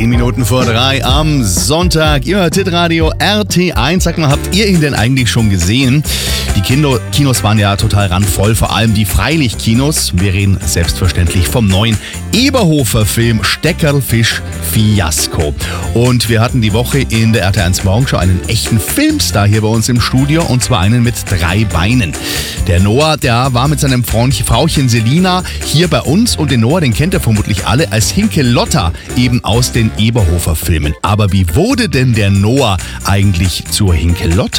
10 Minuten vor 3 am Sonntag. Ihr hört Hitradio RT1. Sag mal, habt ihr ihn denn eigentlich schon gesehen? Die Kinos waren ja total randvoll, vor allem die Freilichtkinos. Wir reden selbstverständlich vom neuen Eberhofer-Film Steckerlfisch Fiasko. Und wir hatten die Woche in der RT1 Morgenshow einen echten Filmstar hier bei uns im Studio, und zwar einen mit 3 Beinen. Der Noah, der war mit seinem Frauchen Selina hier bei uns, und den Noah, den kennt ihr vermutlich alle als Hinke-Lotta, eben aus den Eberhofer-Filmen. Aber wie wurde denn der Noah eigentlich zur Hinke-Lotta?